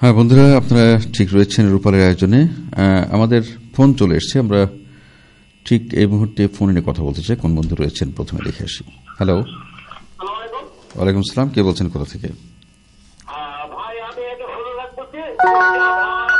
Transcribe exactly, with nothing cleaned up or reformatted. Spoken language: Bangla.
হ্যাঁ বন্ধুরা, আপনারা ঠিক রয়েছেন রূপালের আয়োজনে। আমাদের ফোন চলে এসছে, আমরা ঠিক এই মুহূর্তে ফোন নিয়ে কথা বলতে চাই। কোন বন্ধু রয়েছেন প্রথমে দেখে আসি। হ্যালো, ওয়ালাইকুম সালাম। কে বলছেন, কোথা থেকে?